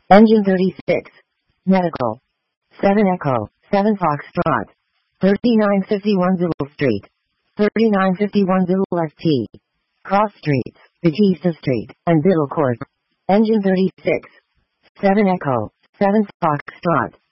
Engine 36. Medical. 7 Echo, 7 Foxtrot. 3951 Zulu Street. 3951 Zulu ST. Cross Streets, Batista Street, and Biddle Court. Engine 36. 7 Echo, 7 Foxtrot.